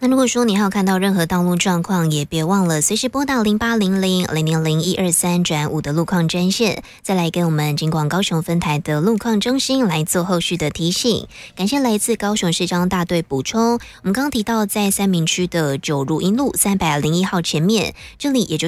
那如果说你还有看到任何道路状况，也别忘了随时拨打0800000123转5的路况专线，再来跟我们警广高雄分台的路况中心来做后续的提醒。感谢来自高雄市交通大队补充，我们刚刚提到在三民区的九如一路301号前面，这里也就